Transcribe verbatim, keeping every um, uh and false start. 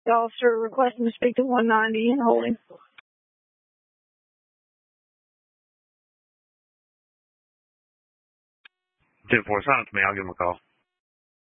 The officer requesting to speak to one ninety and holding. ten four, silence me. I'll give him a call.